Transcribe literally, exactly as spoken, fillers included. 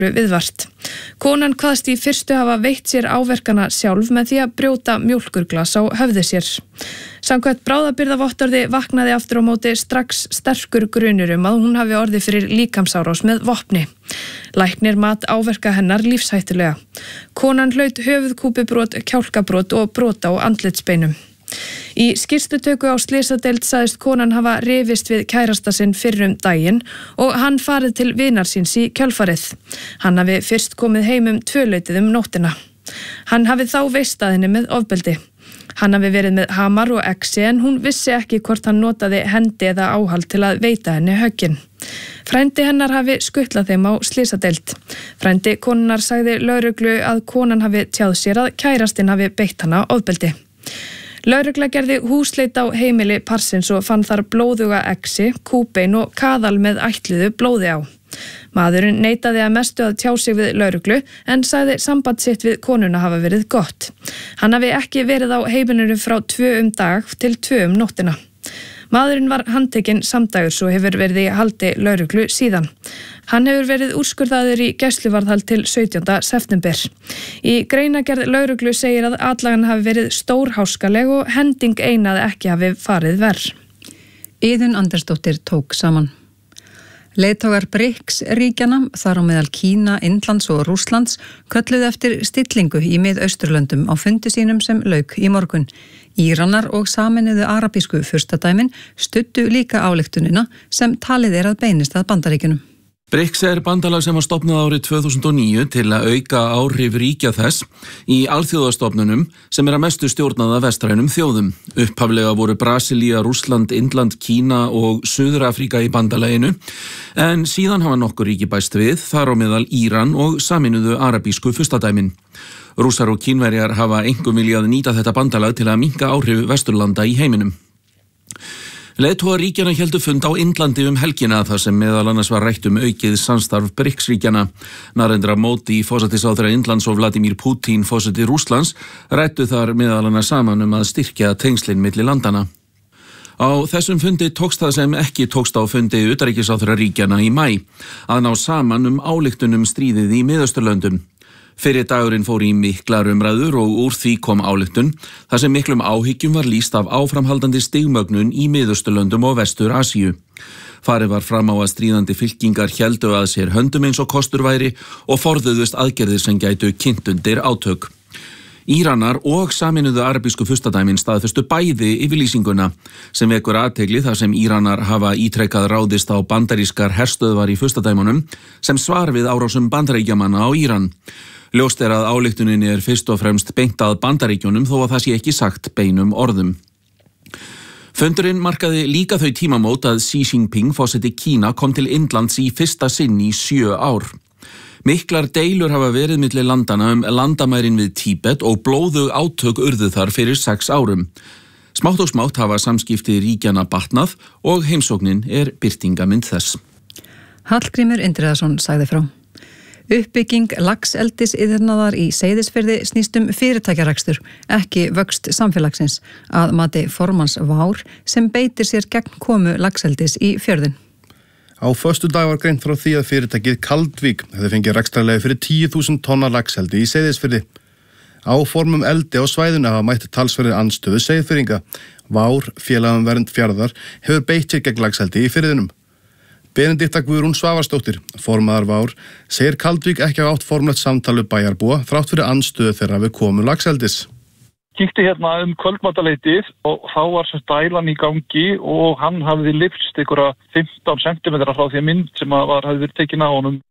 viðvart. Konan kvaðst í fyrstu hafa veitt sér áverkana sjálf með því að brjóta mjólkurglas á höfði sér. Samkvæmt bráðabirgðavottorði vaknaði aftur á móti strax sterkur grunur um að hún hafi orðið fyrir líkamsárás með vopni. Læknir mat áverka hennar lífshættulega. Konan hlaut höfuðkúpubrot, kjálkabrot og brot á andlitsbeinum. Í skýrslutöku á slysadeild sagðist konan hafa rifist við kærasta sinn fyrr um daginn og hann farið til vinar síns í kjölfarið. Hann hafi fyrst komið heim um tvöleytið um nóttina. Hann hafi þá veist að henni með ofbeldi. Hann hafi verið með hamar og exi en hún vissi ekki hvort hann notaði hendi eða áhald til að veita henni höggin. Frændi hennar hafi skutlað þeim á slysadeild. Frændi konunnar sagði lögreglu að konan hafi tjáð sér að kærastinn hafi beitt hana ofbeldi. Lögregla gerði húsleit á heimili parsins og fann þar blóðuga exi, kúbein og kaðal með ætluðu blóði á. Maðurinn neitaði að mestu að tjá sig við lögreglu en sagði samband sitt við konuna hafa verið gott. Hann hafi ekki verið á heimilinu frá tvö um dag til tvö um nóttina. Maðurinn var handtekinn samdægurs og hefur verið í haldi lögreglu síðan. Hann hefur verið úrskurðaður í gæsluvarðhald til sautjánda september. Í greinagerð lögreglu segir að atlagan hafi verið stórháskaleg og hending einað ekki hafi farið verr. Iðunn Andersdóttir tók saman. Leiðtogar BRICS-ríkjana, þar á meðal Kína, Indlands og Rússlands, kölluðu eftir stillingu í Mið-Austurlöndum á fundi sínum sem lauk í morgun. Íranar og Sameinuðu arabísku furstadæmin studdu líka ályktunina sem talið er að beinist að Bandaríkjunum. BRICS er bandalag sem var stofnað árið tvö þúsund og níu til að auka áhrif ríkja þess í alþjóðastofnunum sem er að mestu stjórnað af vestrænum þjóðum. Upphaflega voru Brasilía, Rússland, Indland, Kína og Suður-Afríka í bandalaginu en síðan hafa nokkur ríki bæst við, þar á meðal Íran og Sameinuðu arabísku furstadæmin. Rússar og Kínverjar hafa einkum viljað nýta þetta bandalag til að minnka áhrif Vesturlanda í heiminum. Leiðtogar ríkjana héldu fund á Indlandi um helgina þar sem meðal annars var rætt um aukið samstarf BRICS-ríkjana. Narendra Modi, forsætisráðherra Indlands og Vladimir Putin, forseti Rússlands, rættu þar meðal annars saman um að styrkja tengslin milli landana. Á þessum fundi tókst það sem ekki tókst á fundi utanríkisráðherra ríkjana í maí, að ná saman um ályktunum stríðið í Miðausturlöndum. Fyrir dagurinn fór í miklar umræður og úr því kom ályktun, þar sem miklum áhyggjum var lýst af áframhaldandi stigmögnun í Miðausturlöndum og Vestur-Asíu. Farið var fram á að stríðandi fylkingar héldu að sér höndum eins og kostur væri og forðuðust aðgerðir sem gætu kynnt undir átök. Íranar og Sameinuðu arabísku furstadæmin staðfestu bæði yfirlýsinguna sem vekur athygli þar sem Íranar hafa ítrekkað ráðist á bandarískar herstöðvar í furstadæmunum sem svar við árásum Bandaríkjamanna á Íran. Ljóst er að ályktuninni er fyrst og fremst beint að Bandaríkjunum þó að það sé ekki sagt beinum orðum. Fundurinn markaði líka þau tímamót að Xi Jinping, forseti Kína, kom til Indlands í fyrsta sinn í sjö ár. Miklar deilur hafa verið milli landana um landamærin við Tíbet og blóðug átök urðu þar fyrir sex árum. Smátt og smátt hafa samskipti ríkjana batnað og heimsóknin er birtingamynd þess. Hallgrímur Indriðason sagði frá. Uppbygging laxeldis iðnaðar í Seyðisfirði snýst um fyrirtækjarekstur, ekki vöxt samfélagsins, að mati formanns Vár sem beitir sér gegn komu laxeldis í fjörðin. Á föstudag var greint frá því að fyrirtækið Kaldvík hefði fengið rekstrarleyfi fyrir tíu þúsund tonna laxeldi í Seyðisfirði. Áformum eldi á svæðinu hafa mætt talsverðir andstöðu Seyðfirðinga. Vár, félagum vernd fjarðar, hefur beitt sér gegn laxeldi í firðinum. Benedikta Guðrún Svavarsdóttir, formaður Vár, segir Kaldvík ekki hafa átt formlegt samtal við bæjarbúa þrátt fyrir andstöðu þeirra við komu laxeldis. Kíkti hérna um kvöldmatarleytið og þá var sem dælan í gangi og hann hafði lyfst einhverja fimmtán sentimetra frá því að mynd sem var, hafði verið tekin á honum.